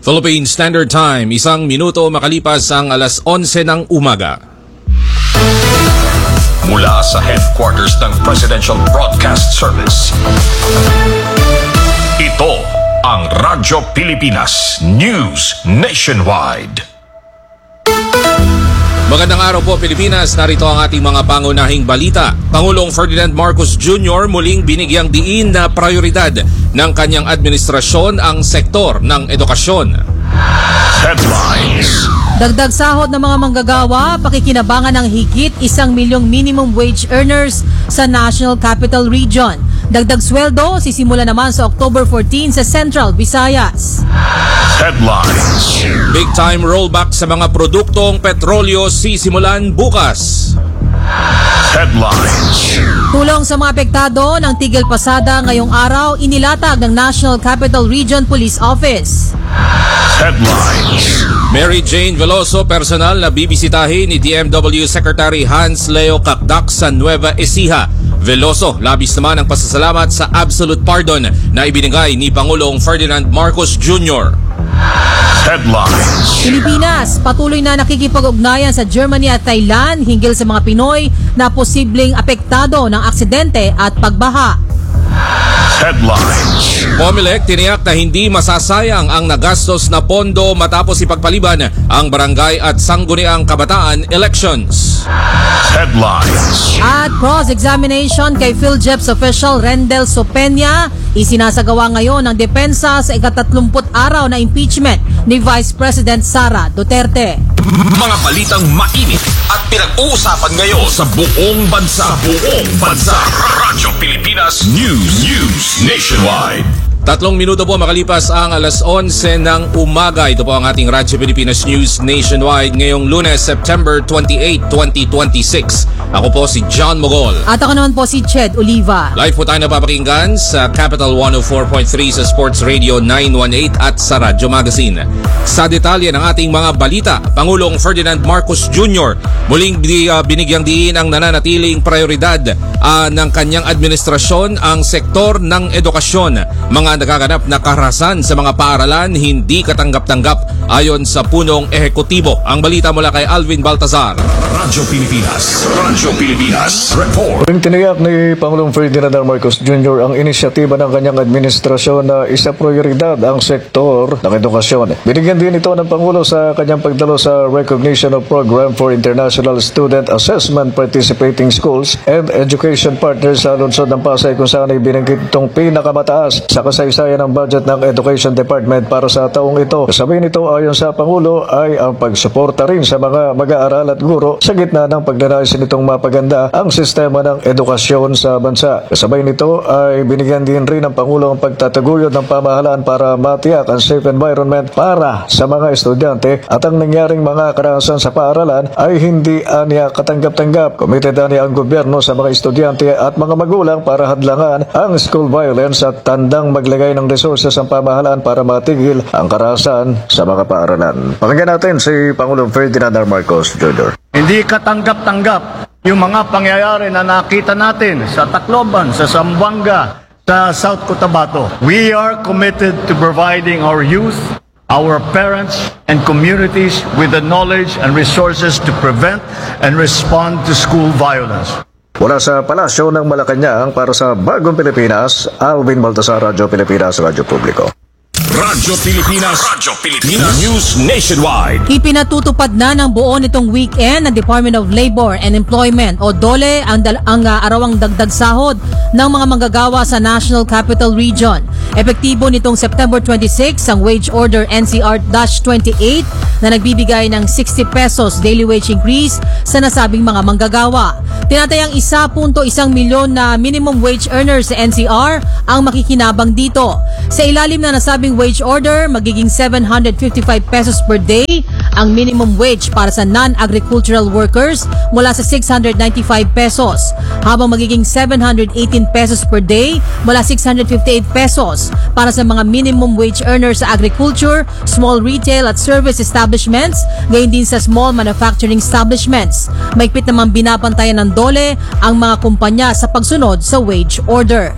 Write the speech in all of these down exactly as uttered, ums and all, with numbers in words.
Philippine Standard Time, isang minuto makalipas ang alas onse ng umaga. Mula sa headquarters ng Presidential Broadcast Service, ito ang Radyo Pilipinas News Nationwide. Magandang araw po Pilipinas, narito ang ating mga pangunahing balita. Pangulong Ferdinand Marcos Junior muling binigyang diin na prioridad ng kanyang administrasyon ang sektor ng edukasyon. Headlines. Dagdag sahod ng mga manggagawa, pakikinabangan ng higit isang milyong minimum wage earners sa National Capital Region. Dagdag sweldo, sisimula naman sa October fourteenth sa Central Visayas. Headlines. Big time rollback sa mga produktong petrolyo sisimulan bukas. Headlines. Tulong sa mga apektado ng tigil pasada ngayong araw, inilatag ng National Capital Region Police Office. Headlines. Mary Jane Veloso personal na bibisitahin ni D M W Secretary Hans Leo Cacdac sa Nueva Ecija. Veloso labis naman ang pasasalamat sa absolute pardon na ibinigay ni Pangulong Ferdinand Marcos Junior Headlines. Pilipinas, patuloy na nakikipag-ugnayan sa Germany at Thailand hinggil sa mga Pinoy na posibleng apektado ng aksidente at pagbaha. Headlines. Comelec tiniyak na hindi masasayang ang nagastos na pondo matapos ipagpaliban ang barangay at sangguniang kabataan elections. Headlines. At cross-examination kay PhilJeps official Rendel Sopena, isinasagawa ngayon ng depensa sa ikatatlumput araw na impeachment ni Vice President Sara Duterte. Mga balitang mainit at pinag-uusapan ngayon sa buong bansa. Buong bansa. Radyo Pilipinas News. News Nationwide. Tatlong minuto po makalipas ang alas onse ng umaga. Ito po ang ating Radyo Pilipinas News Nationwide ngayong Lunes, September twenty-eighth, twenty twenty-six. Ako po si John Mogol. At ako naman po si Ched Oliva. Live po tayo napapakinggan sa Capital one oh four point three, sa Sports Radio nine eighteen at sa Radyo Magazine. Sa detalye ng ating mga balita, Pangulong Ferdinand Marcos Junior muling uh, binigyang diin ang nananatiling prioridad uh, ng kanyang administrasyon ang sektor ng edukasyon. Mga nagaganap na karahasan sa mga paaralan hindi katanggap-tanggap ayon sa punong ehekutibo. Ang balita mula kay Alvin Baltazar. Radyo Pilipinas. Radyo Pilipinas. Report. Muling tiniyak ni Pangulong Ferdinand Marcos Junior ang inisyatiba ng kanyang administrasyon na isa prioridad ang sektor ng edukasyon. Binigyan din ito ng Pangulo sa kanyang pagdalo sa Recognition of Program for International Student Assessment Participating Schools and Education Partners sa lungsod ng Pasay, kung saan ay binanggit itong pinakamataas sa kasaysayan ng budget ng Education Department para sa taong ito. Kasabay nito ayon sa Pangulo ay ang pagsuporta rin sa mga mag-aaral at guro sa gitna ng pagnanais nitong mapaganda ang sistema ng edukasyon sa bansa. Kasabay nito ay binigyan din rin ng Pangulo ang pagtataguyod ng pamahalaan para matiyak ang safe environment para sa mga estudyante at ang nangyaring mga karahasan sa paaralan ay hindi aniya katanggap-tanggap. Committed aniya ang gobyerno sa mga estudyante at mga magulang para hadlangan ang school violence at tandang maglagay ng resources ang pamahalaan para matigil ang karahasan sa mga paaralan. Pakinggan natin si Pangulong Ferdinand Marcos Junior Hindi katanggap-tanggap yung mga pangyayari na nakita natin sa Tacloban, sa Zamboanga, sa South Cotabato. We are committed to providing our youth, our parents, and communities with the knowledge and resources to prevent and respond to school violence. Mula sa Palasyo ng Malacanang para sa Bagong Pilipinas, Alvin Baltasar, Radyo Pilipinas, Radyo Publiko. Radyo Pilipinas. Radyo Pilipinas News Nationwide. Ipinatutupad na ng buo nitong weekend ng Department of Labor and Employment o DOLE ang, dal- ang uh, arawang dagdag sahod ng mga manggagawa sa National Capital Region. Epektibo nitong September twenty-sixth ang Wage Order N C R twenty-eight na nagbibigay ng sixty pesos daily wage increase sa nasabing mga manggagawa. Tinatayang one point one milyon na minimum wage earners sa N C R ang makikinabang dito. Sa ilalim na nasabing wage order, magiging seven hundred fifty-five pesos per day ang minimum wage para sa non-agricultural workers mula sa six hundred ninety-five pesos, habang magiging seven hundred eighteen pesos per day mula six hundred fifty-eight pesos para sa mga minimum wage earners sa agriculture, small retail at service establishments, gayon din sa small manufacturing establishments. Mahigpit namang binabantayan ng DOLE ang mga kumpanya sa pagsunod sa wage order.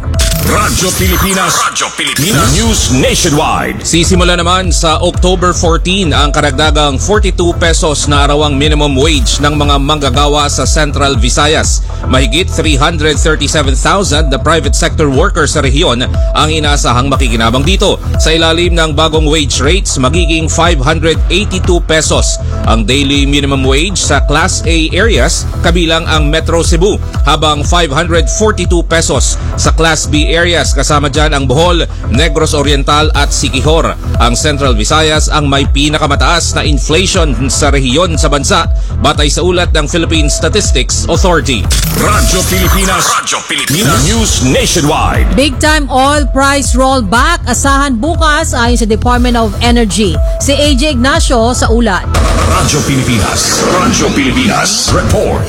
Radyo Pilipinas. Radyo Pilipinas. News Nationwide. Sisimula naman sa October fourteen ang karagdagang forty-two pesos na arawang minimum wage ng mga manggagawa sa Central Visayas. Mahigit three hundred thirty-seven thousand na private sector workers sa rehiyon ang inaasahang makikinabang dito. Sa ilalim ng bagong wage rates, magiging five hundred eighty-two pesos ang daily minimum wage sa Class A areas kabilang ang Metro Cebu, habang five hundred forty-two pesos sa Class B areas kasama dyan ang Bohol, Negros Oriental at Siquijor. Ang Central Visayas ang may pinakamataas na inflation sa rehiyon sa bansa batay sa ulat ng Philippine Statistics Authority. Radyo Pilipinas. Radyo Pilipinas. News Nationwide. Big time oil price rollback asahan bukas ayon sa Department of Energy. Si A J Ignacio sa ulat. Radyo Pilipinas. Radyo Pilipinas. Report.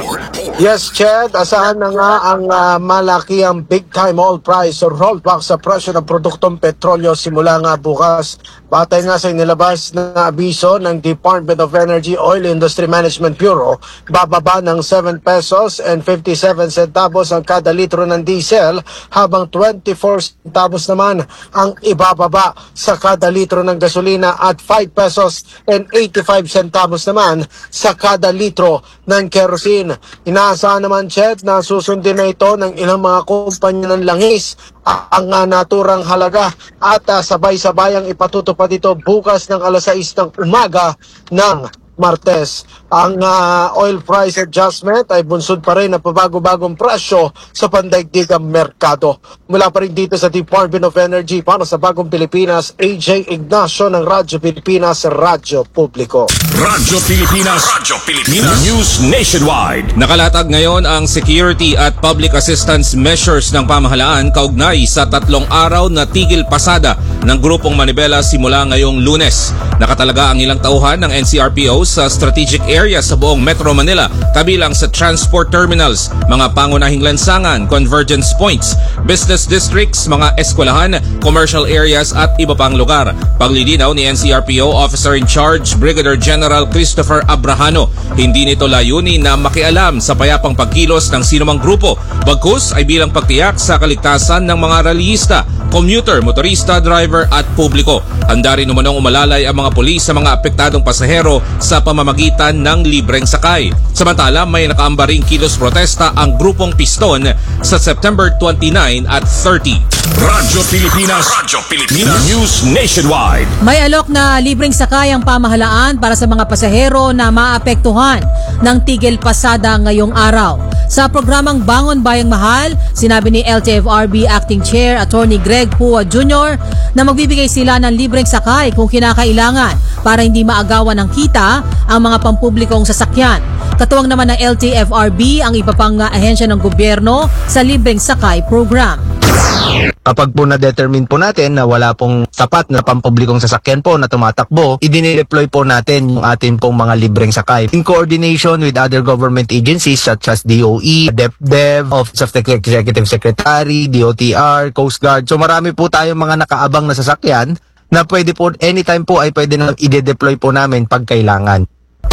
Yes, Chad, asahan na nga ang uh, malaki ang big time oil price o rollback sa presyo ng produktong petrolyo simula nga bukas. Batay nga sa inilabas na abiso ng Department of Energy Oil Industry Management Bureau, bababa ng seven pesos and fifty-seven centavos ang kada litro ng diesel, habang twenty-four centavos naman ang ibababa sa kada litro ng gasolina at five pesos and eighty-five centavos naman sa kada litro ng kerosene. Inaasahan naman, Chet, na susundin na ito ng ilang mga kumpanya ng langis ang uh, naturang halaga at uh, sabay-sabayang ipatutupad ito bukas ng alas sais ng umaga ng Martes. Ang uh, oil price adjustment ay bunsod pa rin na pabago-bagong presyo sa pandaigdigang merkado. Mula pa rin dito sa Department of Energy para sa Bagong Pilipinas, A J Ignacio ng Radyo Pilipinas, Radyo Publiko. Radyo Pilipinas. Radyo Pilipinas. News Nationwide. Nakalatag ngayon ang security at public assistance measures ng pamahalaan kaugnay sa tatlong araw na tigil pasada ng grupong Manibela simula ngayong Lunes. Nakatalaga ang ilang tauhan ng N C R P O sa strategic area sa buong Metro Manila, kabilang sa transport terminals, mga pangunahing lansangan, convergence points, business districts, mga eskwelahan, commercial areas at iba pang lugar. Paglilinaw ni N C R P O Officer in Charge Brigadier General Christopher Abrahano, hindi nito layunin na makialam sa payapang pagkilos ng sinumang grupo, bagkus ay bilang pagtiyak sa kaligtasan ng mga rallyista, commuter, motorista, driver at publiko. Handa rin umanong umalalay ang mga pulis sa mga apektadong pasahero sa pamamagitan ng libreng sakay. Samantala, may nakaambaring kilos protesta ang grupong Piston sa September twenty-nine at thirty. Radyo Pilipinas. Radyo Pilipinas. News Nationwide. May alok na libreng sakay ang pamahalaan para sa mga pasahero na maapektuhan ng tigil pasada ngayong araw. Sa programang Bangon Bayang Mahal, sinabi ni L T F R B Acting Chair Attorney Greg Pua Junior na magbibigay sila ng libreng sakay kung kinakailangan para hindi maagawan ng kita ang mga pampublikong sasakyan. Katuwang naman ng L T F R B ang iba pang ahensya ng gobyerno sa libreng sakay program. Kapag po na-determine po natin na wala pong sapat na pampublikong sasakyan po na tumatakbo, i-deploy po natin yung atin pong mga libreng sakay. In coordination with other government agencies such as D O E, DepDev, Office of the Executive Secretary, D O T R, Coast Guard. So marami po tayong mga nakaabang na sasakyan na pwede po, anytime po ay pwede na i-deploy po namin pag kailangan.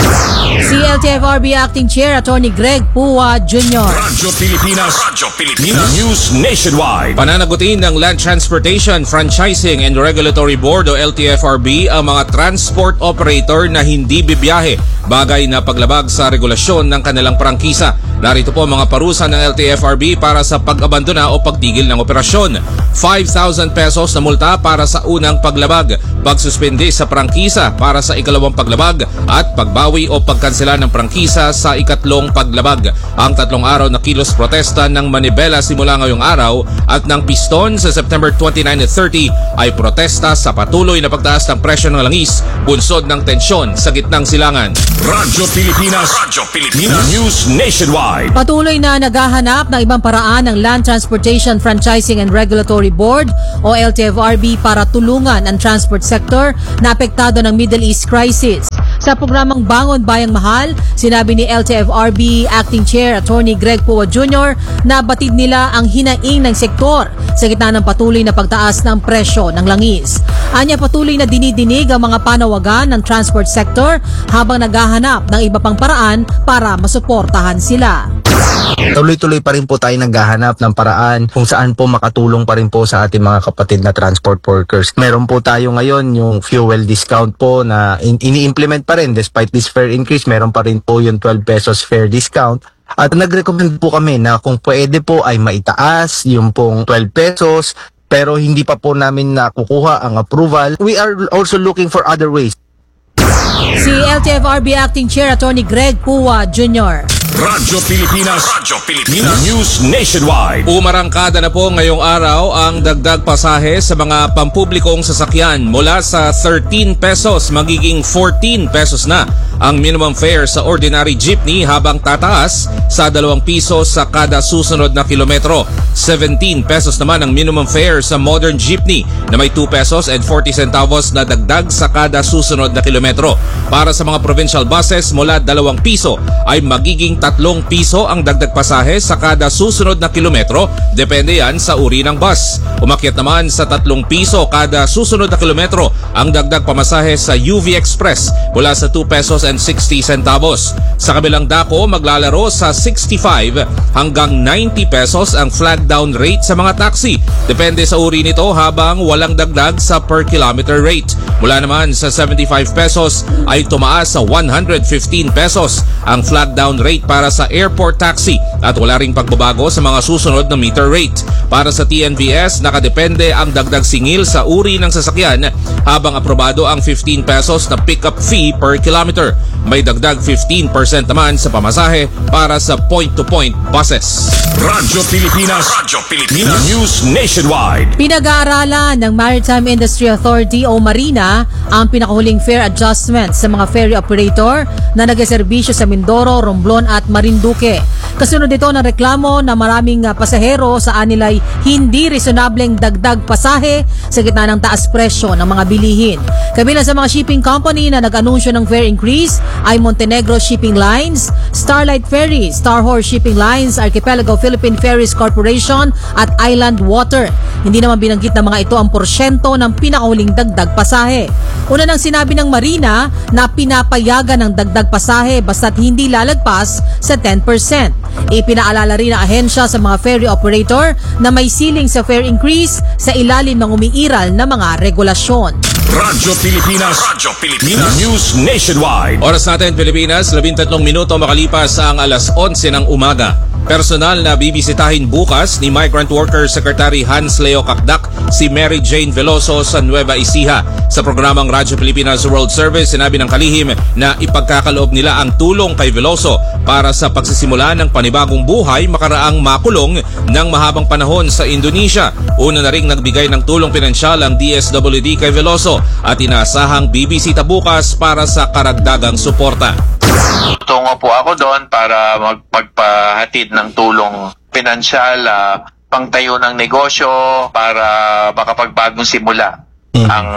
Si L T F R B Acting Chair Attorney Greg Pua Junior Radyo Pilipinas. Radyo Pilipinas. News Nationwide. Pananagutin ng Land Transportation, Franchising and Regulatory Board o L T F R B ang mga transport operator na hindi bibiyahe, bagay na paglabag sa regulasyon ng kanilang prangkisa. Narito po mga parusa ng L T F R B para sa pag-abandona o pagtigil ng operasyon. five thousand pesos na multa para sa unang paglabag, pagsuspende sa prangkisa para sa ikalawang paglabag at pagbawi o pagkansela ng prangkisa sa ikatlong paglabag. Ang tatlong araw na kilos protesta ng Manibela simula ngayong araw at ng Piston sa September twenty-nine at thirty ay protesta sa patuloy na pagtaas ng presyo ng langis, bunsod ng tensyon sa gitnang silangan. Radyo Pilipinas. Radyo Pilipinas. News Nationwide. Patuloy na naghahanap ng ibang paraan ng Land Transportation, Franchising and Regulatory Board o L T F R B para tulungan ang transport sector na apektado ng Middle East crisis. Sa programang Bangon Bayang Mahal, sinabi ni L T F R B Acting Chair Attorney Greg Pua Junior na batid nila ang hinaing ng sektor sa gitna ng patuloy na pagtaas ng presyo ng langis. Anya, patuloy na dinidinig ang mga panawagan ng transport sector habang naghahanap ng iba pang paraan para masuportahan sila. Tuloy-tuloy pa rin po tayo naghahanap ng paraan kung saan po makatulong pa rin po sa ating mga kapatid na transport workers. Meron po tayo ngayon yung fuel discount po na in- ini-implement pa rin despite this fare increase. Meron pa rin po yung twelve pesos fare discount. At nag-recommend po kami na kung pwede po ay maitaas yung pong twelve pesos pero hindi pa po namin nakukuha ang approval. We are also looking for other ways. Si L T F R B Acting Chair Attorney Greg Pua Junior Radyo Pilipinas, Radyo Pilipinas, News Nationwide. Umarangkada na po ngayong araw ang dagdag pasahe sa mga pampublikong sasakyan mula sa thirteen pesos magiging fourteen pesos na ang minimum fare sa ordinary jeepney habang tataas sa dalawang piso sa kada susunod na kilometro. seventeen pesos naman ang minimum fare sa modern jeepney na may two pesos and forty centavos na dagdag sa kada susunod na kilometro. Para sa mga provincial buses mula dalawang piso ay magiging tatlong piso ang dagdag pasahe sa kada susunod na kilometro, depende yan sa uri ng bus. Umakyat naman sa tatlong piso kada susunod na kilometro ang dagdag pamasahe sa U V Express mula sa two pesos and sixty centavos. Sa kabilang dako, maglalaro sa sixty-five hanggang ninety pesos ang flag down rate sa mga taxi. Depende sa uri nito habang walang dagdag sa per kilometer rate. Mula naman sa seventy-five pesos ay tumaas sa one hundred fifteen pesos ang flag down rate para sa airport taxi at wala ring pagbabago sa mga susunod na meter rate. Para sa T N V S, nakadepende ang dagdag singil sa uri ng sasakyan habang aprobado ang fifteen pesos na pick-up fee per kilometer. May dagdag fifteen percent naman sa pamasahe para sa point-to-point buses. Radyo Pilipinas, Radyo Pilipinas, News Nationwide. Pinag-aaralan ng Maritime Industry Authority o Marina ang pinakahuling fare adjustment sa mga ferry operator na nag-eserbisyo sa Mindoro, Romblon at Marinduque. Kasunod ito ng reklamo na maraming uh, pasahero sa anilay hindi resonableng dagdag pasahe sa gitna ng taas presyo ng mga bilihin. Kabilang sa mga shipping company na nag-anunsyo ng fare increase ay Montenegro Shipping Lines, Starlight Ferry, Star Horse Shipping Lines, Archipelago Philippine Ferries Corporation at Island Water. Hindi naman binanggit ng mga ito ang porsyento ng pinakahuling dagdag pasahe. Una nang sinabi ng Marina na pinapayagan ng dagdag pasahe basta't hindi lalagpas sa ten percent. Ipinaalala rin ng ahensya sa mga ferry operator na may ceiling sa fare increase sa ilalim ng umiiral na mga regulasyon. Radyo Pilipinas, Radyo Pilipinas, News Nationwide. Oras natin Pilipinas, labintatlong minuto makalipas ang alas onse ng umaga. Personal na bibisitahin bukas ni Migrant Worker Secretary Hans Leo Kakdak si Mary Jane Veloso sa Nueva Ecija. Sa programang Radyo Pilipinas World Service, sinabi ng kalihim na ipagkakaloob nila ang tulong kay Veloso para sa pagsisimula ng panibagong buhay makaraang makulong ng mahabang panahon sa Indonesia. Una na ring nagbigay ng tulong pinansyal ang D S W D kay Veloso at inaasahang bibisita bukas para sa karagdagang suporta. Tungo po ako doon para mag magpahatid ng tulong pinansyal, uh, pangtayo ng negosyo para makapagbagong simula mm. ang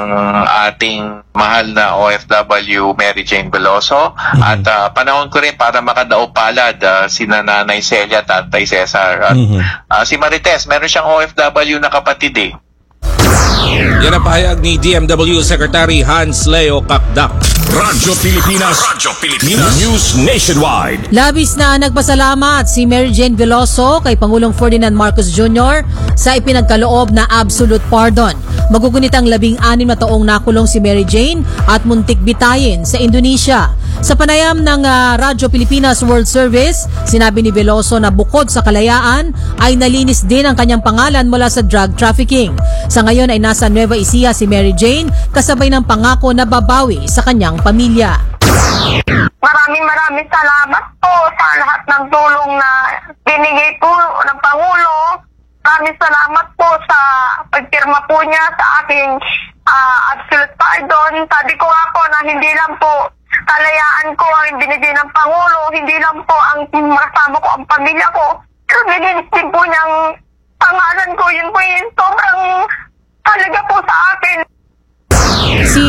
ating mahal na O F W Mary Jane Veloso mm. at uh, panahon ko rin para makadaop palad uh, sina Nanay Celia at Tatay Cesar at mm-hmm. uh, si Marites, meron siyang O F W na kapatid eh. Yan ang pahayag ni D M W Secretary Hans Leo Kakdak. Radyo Pilipinas, Radyo Pilipinas, News Nationwide. Labis na nagpasalamat si Mary Jane Veloso kay Pangulong Ferdinand Marcos Junior sa ipinagkaloob na absolute pardon. Magugunit ang labing anim na taong nakulong si Mary Jane at muntik bitayin sa Indonesia. Sa panayam ng uh, Radyo Pilipinas World Service, sinabi ni Veloso na bukod sa kalayaan ay nalinis din ang kanyang pangalan mula sa drug trafficking. Sa ngayon ay nasa Nueva Ecija si Mary Jane kasabay ng pangako na babawi sa kanyang pamilya. Maraming maraming salamat po sa lahat ng tulong na binigay po ng Pangulo. Maraming salamat po sa pagpirma po niya sa aking uh, absolute pardon. Sabi ko nga po na hindi lang po kalayaan ko ang binigay ng Pangulo, hindi lang po ang makasama ko ang pamilya ko, pero binilis din po niyang pangalan ko. Yun po yung sobrang talaga po sa akin. Si Mary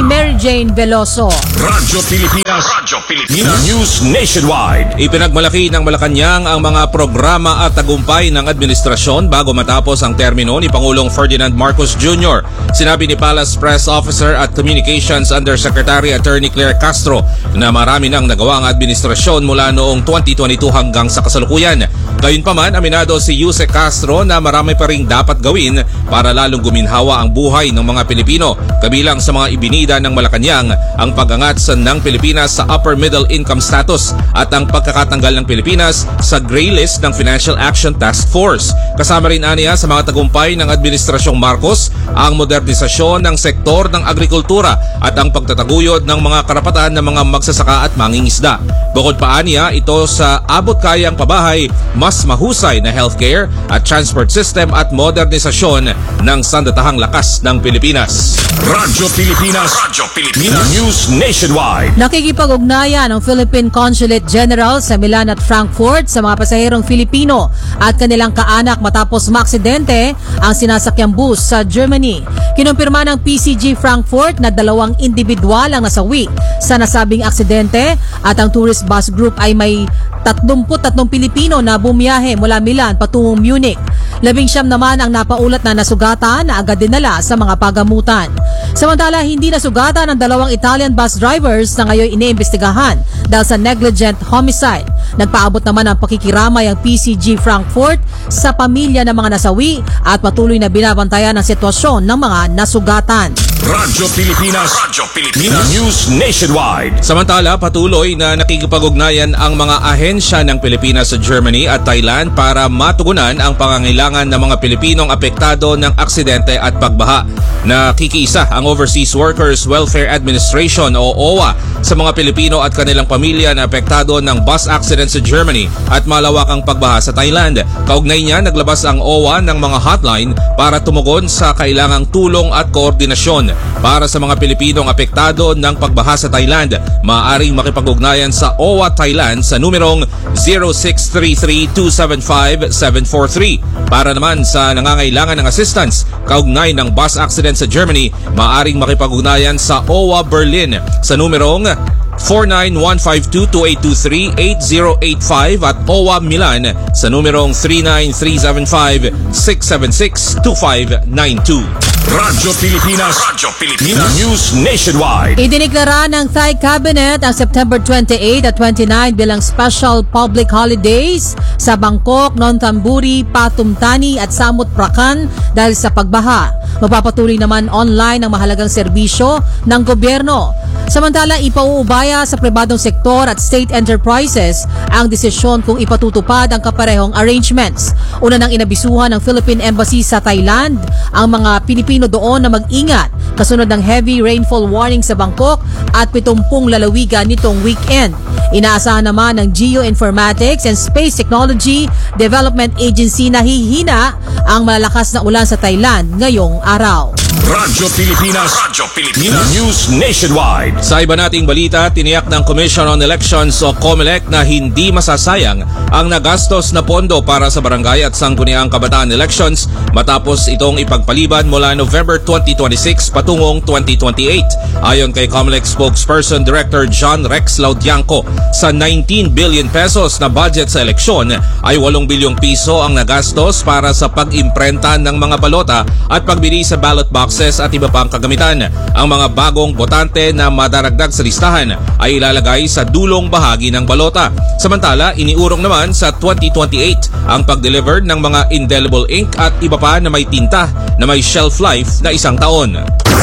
Jane Veloso. Radyo Pilipinas. Radyo Pilipinas. News Nationwide. Ipinagmalaki ng Malacanang ang mga programa at tagumpay ng administrasyon bago matapos ang termino ni Pangulong Ferdinand Marcos Junior Sinabi ni Palace Press Officer at Communications Undersecretary Attorney Claire Castro na marami nang nagawa ang administrasyon mula noong twenty twenty-two hanggang sa kasalukuyan. Gayunpaman, aminado si Yuse Castro na marami pa ring dapat gawin para lalong guminhawa ang buhay ng mga Pilipino. Kabilang sa mga ibinida ng Malacanang ang pag-angat sa ng Pilipinas sa upper middle income status at ang pagkakatanggal ng Pilipinas sa gray list ng Financial Action Task Force. Kasama rin aniya sa mga tagumpay ng Administrasyong Marcos ang modernisasyon ng sektor ng agrikultura at ang pagtataguyod ng mga karapatan ng mga magsasaka at mangingisda. Bukod pa aniya ito sa abot kayang pabahay, mas mahusay na healthcare at transport system at modernisasyon ng sandatahang lakas ng Pilipinas. Radyo Pilipinas. Radyo Pilipinas. News Nationwide. Nakikipag-ugnayan ng Philippine Consulate General sa Milan at Frankfurt sa mga pasahirong Filipino at kanilang kaanak matapos maaksidente ang sinasakyang bus sa Germany. Kinumpirma ng P C G Frankfurt na dalawang individual ang nasawi sa nasabing aksidente at ang tourist bus group ay may tatlumput-tatlong Pilipino na bumiyahe mula Milan patungong Munich. Labing siyam naman ang napaulat na nasugatan na agad dinala sa mga pagamutan. Samantala, hindi nasugatan ang dalawang Italian bus drivers na ngayon iniimbestigahan dahil sa negligent homicide. Nagpaabot naman ang pakikiramay ang P C G Frankfurt sa pamilya ng mga nasawi at patuloy na binabantayan ang sitwasyon ng mga nasugatan. Radyo Pilipinas. Radyo Pilipinas. News Nationwide. Samantala, patuloy na nakikipag-ugnayan ang mga ahensya ng Pilipinas sa Germany at Thailand para matugunan ang pangangailangan ng mga Pilipinong apektado ng aksidente at pagbaha. Nakikiisa ang Overseas Workers Welfare Administration o O W A sa mga Pilipino at kanilang pamilya na apektado ng bus accident sa Germany at malawakang pagbaha sa Thailand. Kaugnay niya, naglabas ang O W A ng mga hotline para tumugon sa kailangang tulong at koordinasyon. Para sa mga Pilipinong apektado ng pagbaha sa Thailand, maaaring makipag-ugnayan sa O W A Thailand sa numerong zero six three three two seven five seven four three. Para naman sa nangangailangan ng assistance kaugnay ng bus accident sa Germany, maaaring makipag-ugnayan sa O W A Berlin sa numerong four nine one five two two eight two three eight zero eight five at O W A Milan sa numerong three nine three seven five six seven six two five nine two. Radyo Pilipinas. Radyo Pilipinas. News Nationwide. Idiniklara ng Thai Cabinet ang September twenty-eight at twenty-nine bilang special public holidays sa Bangkok, Nonthaburi, Pathum Thani at Samut Prakan dahil sa pagbaha. Magpapatuloy naman online ang mahalagang serbisyo ng gobyerno. Samantala, ipauubaya sa pribadong sektor at state enterprises ang desisyon kung ipatutupad ang kaparehong arrangements. Una nang inabisuhan ng Philippine Embassy sa Thailand ang mga Pilipino doon na mag-ingat kasunod ng heavy rainfall warning sa Bangkok at pitumpung lalawigan nitong weekend. Inaasahan naman ng Geoinformatics and Space Technology Development Agency na hihina ang malalakas na ulan sa Thailand ngayong araw. Radyo Pilipinas. Radyo Pilipinas. News Nationwide. Sa iba nating balita, tiniyak ng Commission on Elections o COMELEC na hindi masasayang ang nagastos na pondo para sa barangay at sangguniang kabataan elections matapos itong ipagpaliban mula November twenty twenty-six patungong twenty twenty-eight. Ayon kay COMELEC spokesperson Director John Rex Laudianco, sa nineteen billion pesos na budget sa eleksyon ay eight bilyong piso ang nagastos para sa pag-imprenta ng mga balota at pagbili sa ballot boxes at iba pang kagamitan. Ang mga bagong botante na madaragdag sa listahan ay ilalagay sa dulong bahagi ng balota. Samantala, iniurong naman sa twenty twenty-eight ang pag-deliver ng mga indelible ink at iba pa na may tinta na may shelf life na isang taon.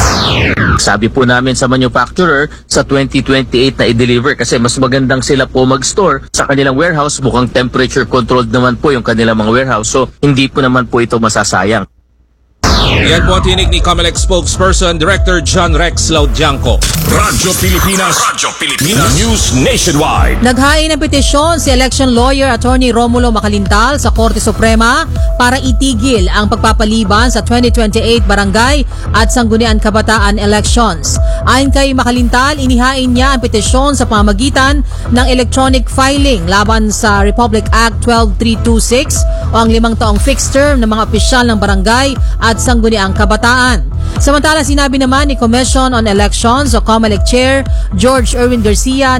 Sabi po namin sa manufacturer sa twenty twenty-eight na i-deliver kasi mas magandang sila po mag-store sa kanilang warehouse. Mukhang temperature controlled naman po yung kanilang mga warehouse, so hindi po naman po ito masasayang. Yan po ang tinig ni COMELEC spokesperson Director John Rex Laudianco. Radyo Pilipinas. Radyo Pilipinas. News Nationwide. Naghain ng petisyon si election lawyer Attorney Romulo Macalintal sa Korte Suprema para itigil ang pagpapaliban sa twenty twenty-eight barangay at sanggunian kabataan elections. Ayon kay Macalintal, inihain niya ang petisyon sa pamamagitan ng electronic filing laban sa Republic Act twelve three twenty-six o ang limang taong fixed term ng mga opisyal ng barangay at sangguniang kabataan. Samantala, sinabi naman ni Commission on Elections o COMELEC Chair George Erwin Garcia